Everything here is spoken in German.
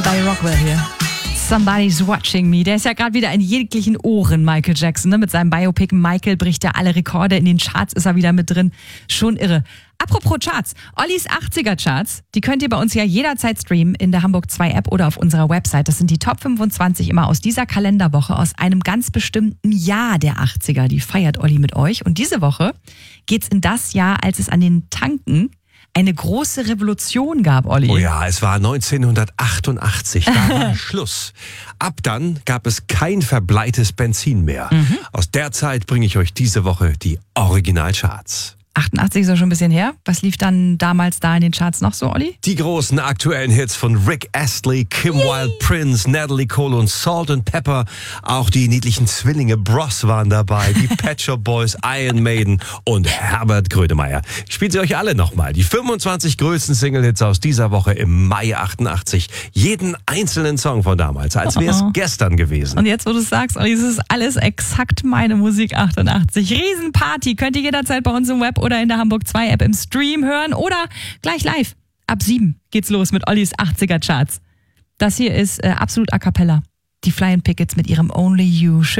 Bei Rockwell hier. Somebody's Watching Me. Der ist ja gerade wieder in jeglichen Ohren, Michael Jackson. Ne? Mit seinem Biopic Michael bricht ja alle Rekorde. In den Charts ist er wieder mit drin. Schon irre. Apropos Charts. Ollis 80er Charts, die könnt ihr bei uns ja jederzeit streamen in der Hamburg 2 App oder auf unserer Website. Das sind die Top 25 immer aus dieser Kalenderwoche, aus einem ganz bestimmten Jahr der 80er. Die feiert Olli mit euch. Und diese Woche geht's in das Jahr, als es an den Tanken eine große Revolution gab, Olli. Oh ja, es war 1988, da war Schluss. Ab dann gab es kein verbleites Benzin mehr. Aus der Zeit bringe ich euch diese Woche die Originalcharts. 88 ist ja schon ein bisschen her. Was lief dann damals da in den Charts noch so, Olli? Die großen aktuellen Hits von Rick Astley, Kim Wilde, Prince, Natalie Cole und Salt and Pepper. Auch die niedlichen Zwillinge Bros waren dabei, die Pet Shop Boys, Iron Maiden und Herbert Grönemeyer. Ich spiele sie euch alle nochmal. Die 25 größten Single-Hits aus dieser Woche im Mai 88. Jeden einzelnen Song von damals, als wäre es gestern gewesen. Und jetzt, wo du es sagst, Olli, es ist alles exakt meine Musik 88. Riesenparty, könnt ihr jederzeit bei uns im Web oder in der Hamburg 2 App im Stream hören oder gleich live. Ab 7 geht's los mit Ollis 80er Charts. Das hier ist absolut a cappella. Die Flying Pickets mit ihrem Only You.